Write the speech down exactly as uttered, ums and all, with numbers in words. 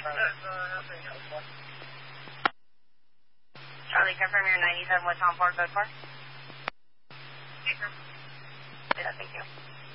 Charlie, confirm your ninety-seven with Tom Ford, code four. Yeah, thank you.